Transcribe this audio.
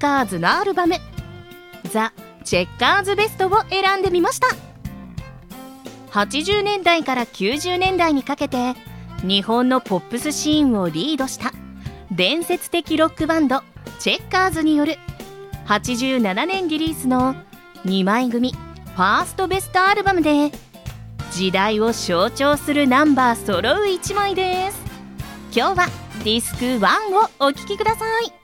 カーズのアルバムザ・チェッカーズベストを選んでみました。80年代から90年代にかけて日本のポップスシーンをリードした伝説的ロックバンドチェッカーズによる87年リリースの2枚組ファーストベストアルバムで時代を象徴するナンバー揃う1枚です。今日はディスク1をお聴きください。